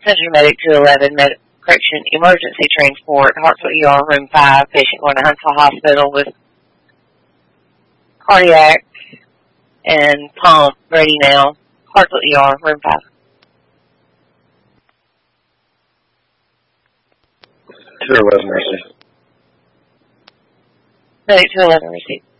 Central Medic 211, correction, emergency transport, Hartsville ER, room 5, patient going to Huntsville Hospital with cardiac and pump ready now. Hartsville ER, room 5. Two 11 received. Medic 211 received.